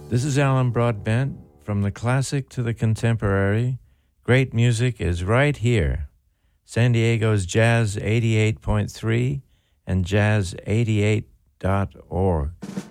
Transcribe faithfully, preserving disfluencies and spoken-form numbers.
This is Alan Broadbent. From the classic to the contemporary, great music is right here. San Diego's Jazz eighty-eight point three and jazz eighty-eight dot org.